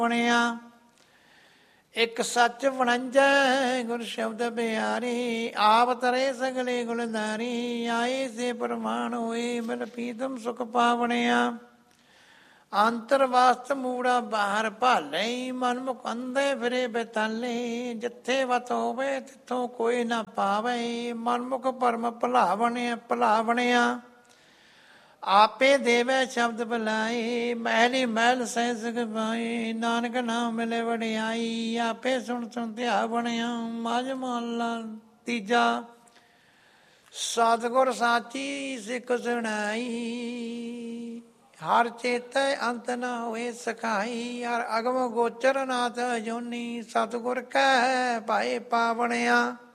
ਬਣਿਆ। ਇੱਕ ਸੱਚ ਵਣੰਜੈ ਗੁਰ ਸ਼ਬਦ ਬਿਆਰੀ, ਆਪ ਤਰੇ ਸਗਲੇ ਗੁਲਦਾਰੀ, ਆਏ ਸੇ ਪ੍ਰਮਾਣ ਹੋਏ ਮਿਲ ਪੀਤਮ ਸੁਖ ਪਾਵਣਿਆ। ਅੰਤਰ ਵਾਸਤ ਮੂੜਾ ਬਾਹਰ ਭਾਲੇ, ਮਨ ਮੁਕੰਦੇ ਫਿਰੇ ਬੇਤਾਲੇ, ਜਿੱਥੇ ਵਤ ਹੋਵੇ ਤਿੱਥੋਂ ਕੋਈ ਨਾ ਪਾਵੇ, ਮਨਮੁਖ ਭਰਮ ਭੁਲਾ ਬਣਿਆ। ਆਪੇ ਦੇਵੇ ਸ਼ਬਦ ਬੁਲਾਏ, ਮਹਿਲੀ ਮਹਿਲ ਸਹਿ ਸੁਖ ਪਾਏ, ਨਾਨਕ ਨਾਮ ਮਿਲੇ ਵਡਿਆਈ, ਆਪੇ ਸੁਣ ਸੁਣ ਧਿਆ ਬਣਿਆ। ਮਝ ਮਹਲਾ ਤੀਜਾ। ਸਤਿਗੁਰ ਸਾਚੀ ਸਿੱਖ ਸੁਣਾਈ, ਹਰ ਚੇਤੈ ਅੰਤ ਨ ਹੋਏ ਸਖਾਈ, ਹਰ ਅਗਮ ਗੋਚਰ ਨਾਥ ਜੋਨੀ, ਸਤਿਗੁਰ ਕਹਿ ਪਾਏ ਪਾਵਣਿਆ।